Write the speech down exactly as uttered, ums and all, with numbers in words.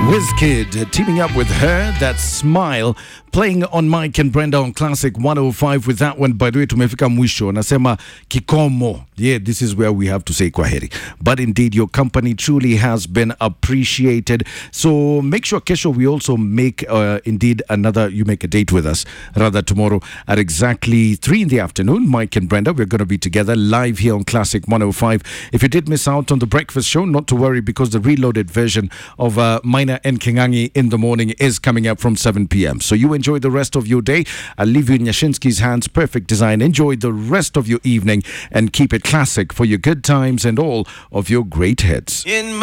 Wizkid teaming up with her, that smile, playing on Mike and Brenda on Classic one oh five with that one. By the way, tumefika mwisho. Nasema kikomo. Yeah, this is where we have to say kwaheri. But indeed, your company truly has been appreciated. So make sure, Kesho, we also make uh, indeed another, you make a date with us, rather tomorrow at exactly three in the afternoon. Mike and Brenda, we're going to be together live here on Classic one oh five. If you did miss out on the breakfast show, not to worry, because the reloaded version of uh, Minor and Kingangi in the morning is coming up from seven p.m. So you enjoy the rest of your day. I'll leave you in Yashinsky's hands. Perfect design. Enjoy the rest of your evening and keep it classic for your good times and all of your great hits. In